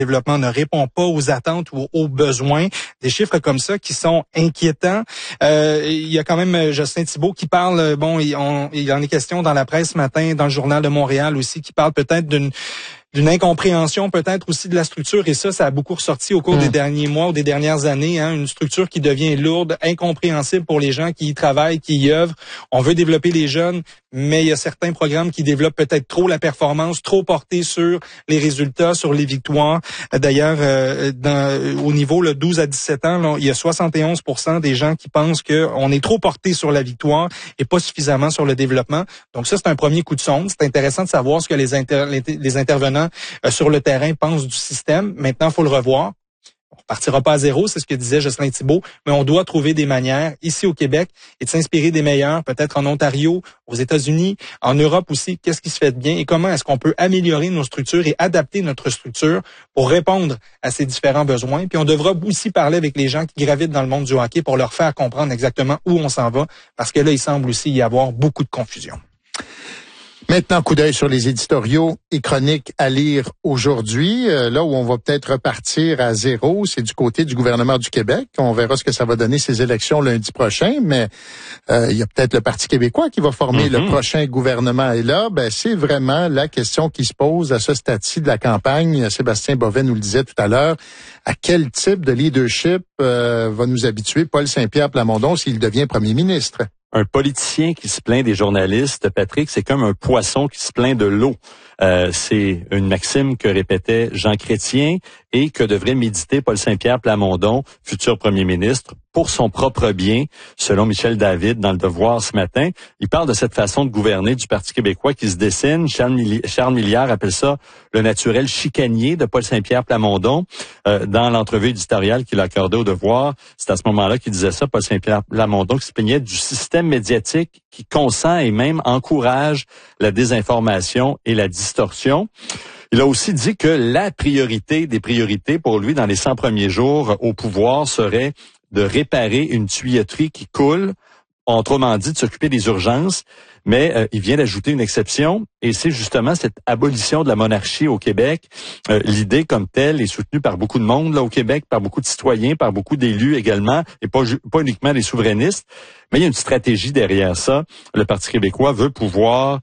développement ne répond pas aux attentes ou aux besoins. Des chiffres comme ça qui sont inquiétants. Il y a quand même Jocelyn Thibault qui parle, il en est question dans la presse ce matin, dans le Journal de Montréal aussi, qui parle peut-être d'une incompréhension peut-être aussi de la structure, et ça a beaucoup ressorti au cours des derniers mois ou des dernières années, une structure qui devient lourde, incompréhensible pour les gens qui y travaillent, qui y œuvrent. On veut développer les jeunes, mais il y a certains programmes qui développent peut-être trop la performance, trop portés sur les résultats, sur les victoires. D'ailleurs, au niveau 12 à 17 ans, là, il y a 71% des gens qui pensent qu'on est trop porté sur la victoire et pas suffisamment sur le développement. Donc ça, c'est un premier coup de sonde. C'est intéressant de savoir ce que les intervenants sur le terrain pensent du système. Maintenant, il faut le revoir. On ne partira pas à zéro, c'est ce que disait Jocelyn Thibault, mais on doit trouver des manières ici au Québec et de s'inspirer des meilleurs, peut-être en Ontario, aux États-Unis, en Europe aussi, qu'est-ce qui se fait de bien et comment est-ce qu'on peut améliorer nos structures et adapter notre structure pour répondre à ces différents besoins. Puis on devra aussi parler avec les gens qui gravitent dans le monde du hockey pour leur faire comprendre exactement où on s'en va, parce que là, il semble aussi y avoir beaucoup de confusion. Maintenant, coup d'œil sur les éditoriaux et chroniques à lire aujourd'hui. Là où on va peut-être repartir à zéro, c'est du côté du gouvernement du Québec. On verra ce que ça va donner ces élections lundi prochain, mais il y a peut-être le Parti québécois qui va former le prochain gouvernement. Et là, c'est vraiment la question qui se pose à ce stade-ci de la campagne. Sébastien Bovet nous le disait tout à l'heure. À quel type de leadership va nous habituer Paul Saint-Pierre Plamondon s'il devient premier ministre? Un politicien qui se plaint des journalistes, Patrick, c'est comme un poisson qui se plaint de l'eau. C'est une maxime que répétait Jean Chrétien et que devrait méditer Paul Saint-Pierre Plamondon, futur premier ministre, pour son propre bien, selon Michel David dans Le Devoir ce matin. Il parle de cette façon de gouverner du Parti québécois qui se dessine. Charles Milliard appelle ça le naturel chicanier de Paul Saint-Pierre Plamondon. Dans l'entrevue éditoriale qu'il a accordée au Devoir, c'est à ce moment-là qu'il disait ça, Paul Saint-Pierre Plamondon, qui se plaignait du système médiatique qui consent et même encourage la désinformation et la distorsion. Il a aussi dit que la priorité des priorités pour lui dans les 100 premiers jours au pouvoir serait de réparer une tuyauterie qui coule, autrement dit de s'occuper des urgences, mais il vient d'ajouter une exception, et c'est justement cette abolition de la monarchie au Québec. L'idée comme telle est soutenue par beaucoup de monde là au Québec, par beaucoup de citoyens, par beaucoup d'élus également, et pas uniquement des souverainistes. Mais il y a une stratégie derrière ça. Le Parti québécois veut pouvoir...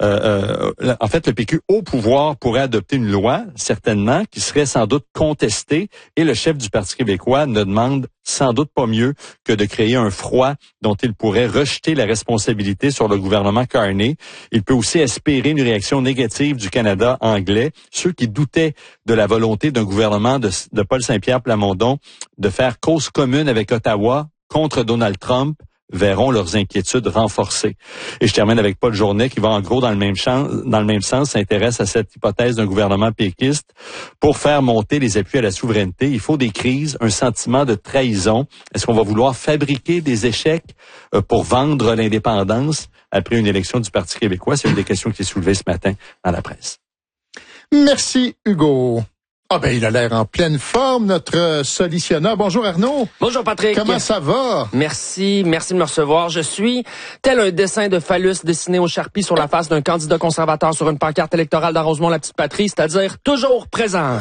en fait, le PQ au pouvoir pourrait adopter une loi, certainement, qui serait sans doute contestée, et le chef du Parti québécois ne demande sans doute pas mieux que de créer un froid dont il pourrait rejeter la responsabilité sur le gouvernement Carney. Il peut aussi espérer une réaction négative du Canada anglais. Ceux qui doutaient de la volonté d'un gouvernement de Paul Saint-Pierre Plamondon de faire cause commune avec Ottawa contre Donald Trump verront leurs inquiétudes renforcées. Et je termine avec Paul Journet qui va en gros dans le même sens, s'intéresse à cette hypothèse d'un gouvernement péquiste. Pour faire monter les appuis à la souveraineté, il faut des crises, un sentiment de trahison. Est-ce qu'on va vouloir fabriquer des échecs pour vendre l'indépendance après une élection du Parti québécois? C'est une des questions qui est soulevée ce matin dans la presse. Merci Hugo. Il a l'air en pleine forme, notre solutionneur. Bonjour Arnaud. Bonjour Patrick. Comment ça va? Merci de me recevoir. Je suis tel un dessin de phallus dessiné au Sharpie sur la face d'un candidat conservateur sur une pancarte électorale dans Rosemont-la-Petite-Patrie, c'est-à-dire toujours présent.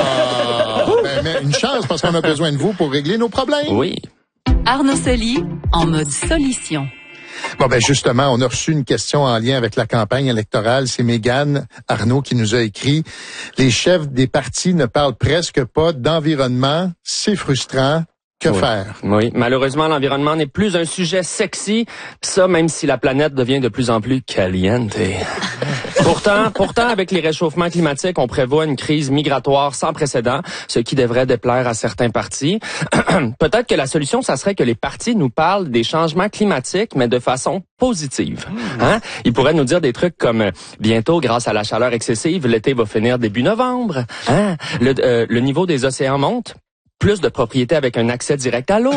Mais une chance, parce qu'on a besoin de vous pour régler nos problèmes. Oui. Arnaud Soli, en mode solution. Justement, on a reçu une question en lien avec la campagne électorale. C'est Mégane Arnaud qui nous a écrit « Les chefs des partis ne parlent presque pas d'environnement. C'est frustrant. Que faire? » Oui, malheureusement, l'environnement n'est plus un sujet sexy. Ça, même si la planète devient de plus en plus caliente. Pourtant, avec les réchauffements climatiques, on prévoit une crise migratoire sans précédent, ce qui devrait déplaire à certains partis. Peut-être que la solution, ça serait que les partis nous parlent des changements climatiques, mais de façon positive. Ils pourraient nous dire des trucs comme bientôt, grâce à la chaleur excessive, l'été va finir début novembre. Le niveau des océans monte. Plus de propriétés avec un accès direct à l'eau.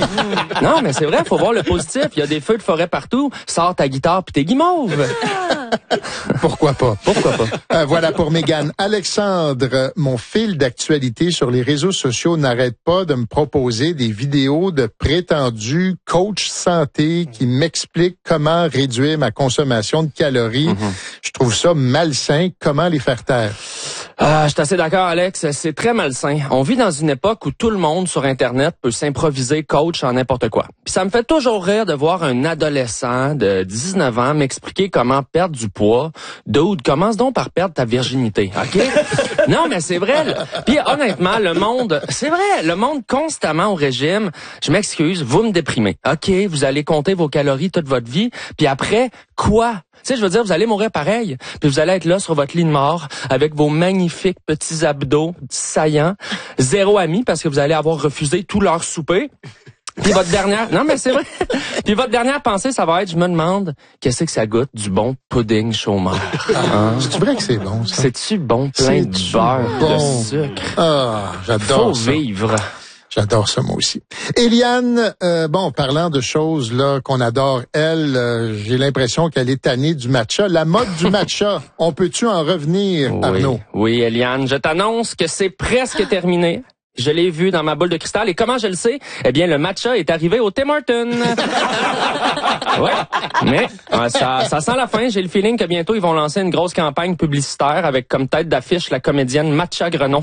Non, mais c'est vrai, faut voir le positif. Il y a des feux de forêt partout. Sors ta guitare puis tes guimauves. Pourquoi pas? Pourquoi pas? Voilà pour Mégane. Alexandre, mon fil d'actualité sur les réseaux sociaux n'arrête pas de me proposer des vidéos de prétendus coachs santé qui m'expliquent comment réduire ma consommation de calories. Je trouve ça malsain. Comment les faire taire? Je suis assez d'accord, Alex. C'est très malsain. On vit dans une époque où tout le monde sur Internet peut s'improviser coach en n'importe quoi. Puis ça me fait toujours rire de voir un adolescent de 19 ans m'expliquer comment perdre du poids. Dude, commence donc par perdre ta virginité, OK? Non, mais c'est vrai. Puis honnêtement, le monde constamment au régime, je m'excuse, vous me déprimez. OK, vous allez compter vos calories toute votre vie, puis après, quoi? Tu sais, je veux dire, vous allez mourir pareil, puis vous allez être là sur votre lit de mort avec vos magnifiques petits abdos saillants, zéro amis parce que vous allez avoir refusé tout leur souper. Puis votre dernière, non mais c'est vrai. Puis votre dernière pensée, ça va être, je me demande, qu'est-ce que ça goûte du bon pudding chômeur. C'est vrai que c'est bon, ça. C'est-tu bon, plein de beurre, bon. de sucre. Ah, j'adore ça. Faut vivre. J'adore ça, moi aussi. Eliane, parlant de choses là qu'on adore, elle, j'ai l'impression qu'elle est tannée du matcha. La mode du matcha, on peut-tu en revenir, Arnaud? Oui, Eliane, je t'annonce que c'est presque terminé. Je l'ai vu dans ma boule de cristal. Et comment je le sais? Eh bien, le matcha est arrivé au Tim Hortons. Ouais, mais ça sent la fin. J'ai le feeling que bientôt, ils vont lancer une grosse campagne publicitaire avec comme tête d'affiche la comédienne Matcha Grenon.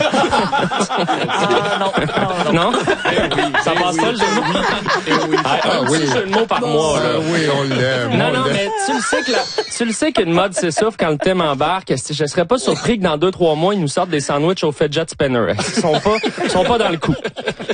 Non? Ça passe pas le jeu de mots? Un petit jeu de mots par mois, là. Oui, on l'aime. Non, mais tu le sais qu'une mode s'essouffle quand le thème embarque. Je serais pas surpris que dans 2-3 mois, ils nous sortent des sandwichs au fidget spinner. Ils sont pas dans le coup.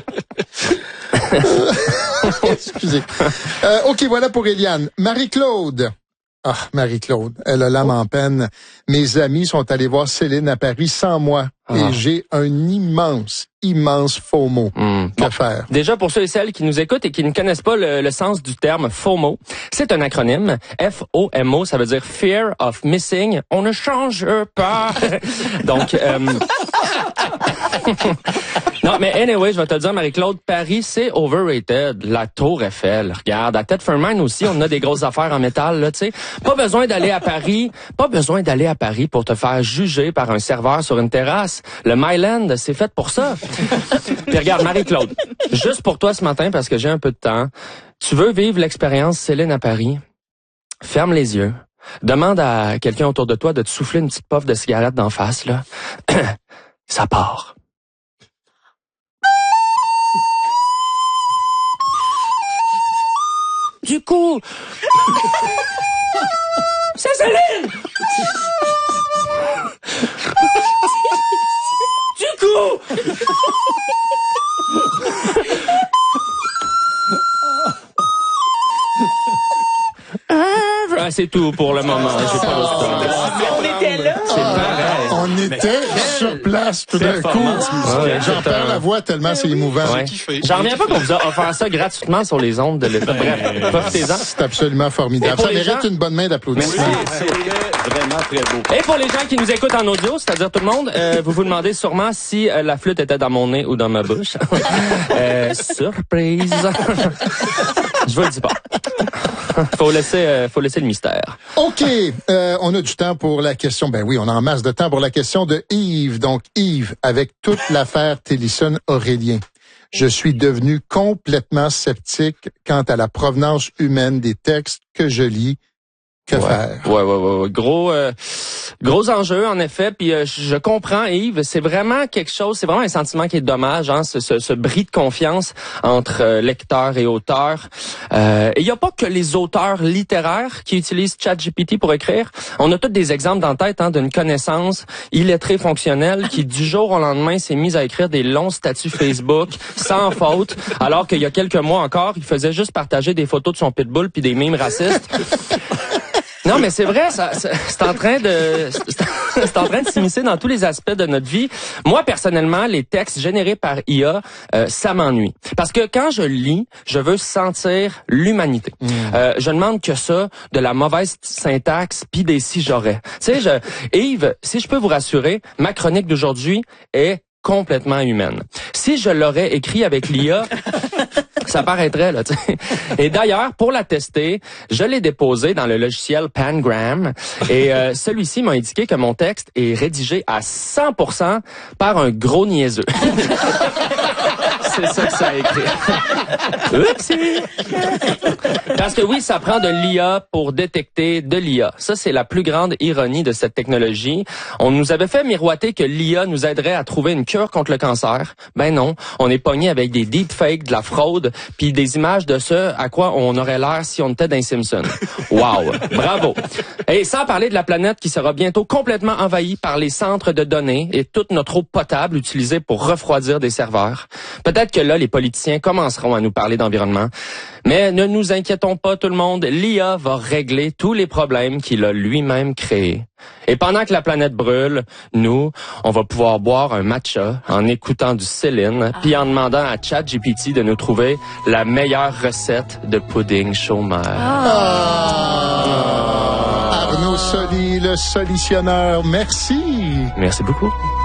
Excusez. OK, voilà pour Eliane. Marie-Claude. Ah, Marie-Claude, elle a l'âme en peine. Mes amis sont allés voir Céline à Paris sans moi. Et j'ai un immense FOMO. Que faire? Déjà, pour ceux et celles qui nous écoutent et qui ne connaissent pas le sens du terme FOMO, c'est un acronyme. F-O-M-O, ça veut dire Fear of Missing. On ne change pas. Donc, non, mais anyway, je vais te le dire, Marie-Claude, Paris, c'est overrated. La Tour Eiffel, regarde. À Thetford-Mine aussi, on a des grosses affaires en métal, là, tu sais. Pas besoin d'aller à Paris pour te faire juger par un serveur sur une terrasse. Le Myland, c'est fait pour ça. Puis regarde, Marie-Claude, juste pour toi ce matin, parce que j'ai un peu de temps, tu veux vivre l'expérience Céline à Paris? Ferme les yeux. Demande à quelqu'un autour de toi de te souffler une petite puff de cigarette d'en face, là. Ça part. Du coup, c'est Céline! Du coup! C'est tout pour le moment. J'ai pas d'autre temps. On était là. C'est pareil. On était sur place tout d'un coup. J'en perds la voix tellement c'est émouvant. Ouais. J'en reviens pas qu'on vous a offert ça gratuitement sur les ondes de l'État. Bref, profitez-en. C'est absolument formidable. Ça mérite une bonne main d'applaudissements. C'était vraiment très beau. Et pour les gens qui nous écoutent en audio, c'est-à-dire tout le monde, vous vous demandez sûrement si la flûte était dans mon nez ou dans ma bouche. Surprise. Je vous le dis pas. Faut laisser le mystère. OK, on a du temps pour la question. Ben oui, on a en masse de temps pour la question de Yves. Donc Yves, avec toute l'affaire Tillerson-Aurélien, je suis devenu complètement sceptique quant à la provenance humaine des textes que je lis. Que faire? Ouais. Gros enjeu, en effet. Puis je comprends, Yves. C'est vraiment quelque chose, c'est vraiment un sentiment qui est dommage, hein, ce bris de confiance entre lecteurs et auteurs. Et il n'y a pas que les auteurs littéraires qui utilisent ChatGPT pour écrire. On a tous des exemples dans la tête, hein, d'une connaissance illettrée fonctionnelle qui, du jour au lendemain, s'est mise à écrire des longs statuts Facebook sans faute, alors qu'il y a quelques mois encore, il faisait juste partager des photos de son pitbull puis des mimes racistes. Non, mais c'est vrai, c'est en train de s'immiscer dans tous les aspects de notre vie. Moi, personnellement, les textes générés par IA, ça m'ennuie. Parce que quand je lis, je veux sentir l'humanité. Je demande que ça, de la mauvaise syntaxe, puis des si j'aurais. Tu sais, Yves, si je peux vous rassurer, ma chronique d'aujourd'hui est complètement humaine. Si je l'aurais écrit avec l'IA, Ça paraîtrait, là, tu sais. Et d'ailleurs, pour la tester, je l'ai déposé dans le logiciel Pangram. Et celui-ci m'a indiqué que mon texte est rédigé à 100% par un gros niaiseux. C'est ça que ça a écrit. Oupsie! Parce que oui, ça prend de l'IA pour détecter de l'IA. Ça, c'est la plus grande ironie de cette technologie. On nous avait fait miroiter que l'IA nous aiderait à trouver une cure contre le cancer. Ben non, on est pogné avec des deepfakes, de la fraude, puis des images de ce à quoi on aurait l'air si on était dans Simpson. Wow! Bravo! Et sans parler de la planète qui sera bientôt complètement envahie par les centres de données et toute notre eau potable utilisée pour refroidir des serveurs. Peut-être que là, les politiciens commenceront à nous parler d'environnement. Mais ne nous inquiétons pas, tout le monde. L'IA va régler tous les problèmes qu'il a lui-même créés. Et pendant que la planète brûle, nous, on va pouvoir boire un matcha en écoutant du Céline, puis en demandant à ChatGPT de nous trouver la meilleure recette de pudding chômeur. Arnaud Soli, le solutionneur, merci. Merci beaucoup.